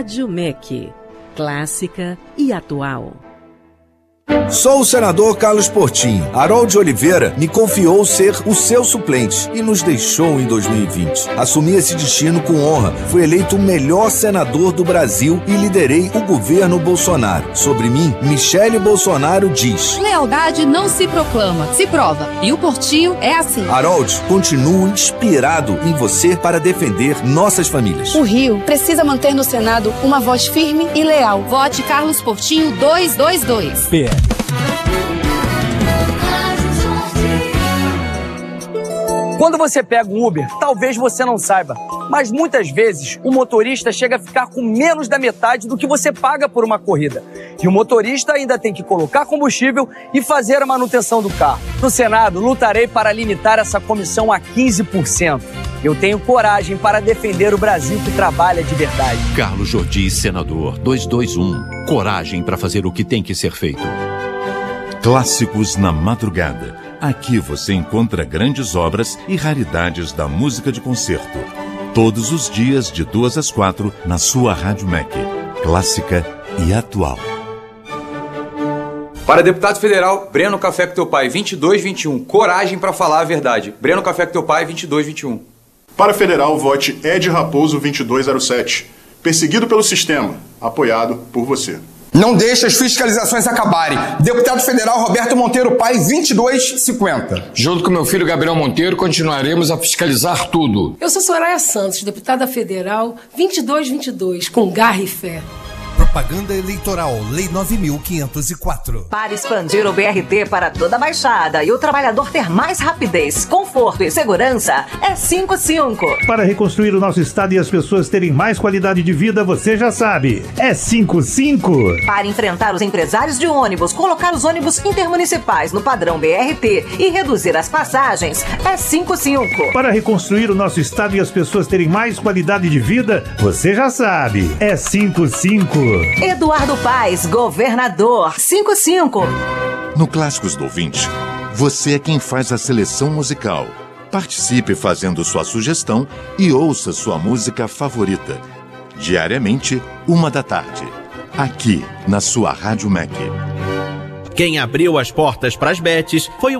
Rádio MEC. Clássica e atual. Sou o senador Carlos Portinho. Harold Oliveira me confiou ser o seu suplente e nos deixou em 2020. Assumi esse destino com honra. Fui eleito o melhor senador do Brasil e liderei o governo Bolsonaro. Sobre mim, Michele Bolsonaro diz: lealdade não se proclama, se prova. E o Portinho é assim. Harold, continuo inspirado em você para defender nossas famílias. O Rio precisa manter no Senado uma voz firme e leal. Vote Carlos Portinho 222. Quando você pega um Uber, talvez você não saiba, mas muitas vezes o motorista chega a ficar com menos da metade do que você paga por uma corrida. E o motorista ainda tem que colocar combustível e fazer a manutenção do carro. No Senado, lutarei para limitar essa comissão a 15%. Eu tenho coragem para defender o Brasil que trabalha de verdade. Carlos Jordi, senador, 221. Coragem para fazer o que tem que ser feito. Clássicos na madrugada. Aqui você encontra grandes obras e raridades da música de concerto. Todos os dias, de 2 às 4, na sua Rádio MEC. Clássica e atual. Para deputado federal, Breno Café com Teu Pai, 2221. Coragem para falar a verdade. Breno Café com Teu Pai, 2221. Para federal, vote Ed Raposo, 2207. Perseguido pelo sistema, apoiado por você. Não deixe as fiscalizações acabarem. Deputado federal Roberto Monteiro Pai, 2250. Junto com meu filho Gabriel Monteiro, continuaremos a fiscalizar tudo. Eu sou Soraya Santos, deputada federal, 2222, com garra e fé. Propaganda eleitoral, Lei 9.504. Para expandir o BRT para toda a Baixada e o trabalhador ter mais rapidez, conforto e segurança, é 55. Para reconstruir o nosso estado e as pessoas terem mais qualidade de vida, você já sabe, é 55. Para enfrentar os empresários de ônibus, colocar os ônibus intermunicipais no padrão BRT e reduzir as passagens, é 55. Para reconstruir o nosso estado e as pessoas terem mais qualidade de vida, você já sabe, é 55. Eduardo Paes, governador, 55. No Clássicos do Ouvinte, você é quem faz a seleção musical. Participe fazendo sua sugestão e ouça sua música favorita. Diariamente, 13h, aqui na sua Rádio MEC. Quem abriu as portas para as bets foi o